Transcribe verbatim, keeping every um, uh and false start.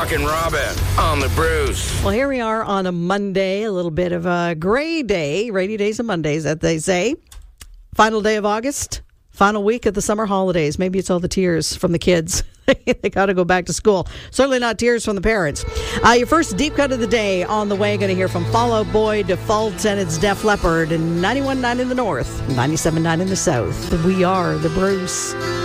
Rock and Robin on the Bruce. Well, here we are on a Monday, a little bit of a gray day. Rainy days and Mondays, that they say. Final day of August, final week of the summer holidays. Maybe it's all the tears from the kids. They got to go back to school. Certainly not tears from the parents. Uh, your first deep cut of the day on the way. Going to hear from Fall Out Boy, Default, and it's Def Leppard. And ninety-one point nine in the north, ninety-seven point nine in the south. We are the Bruce.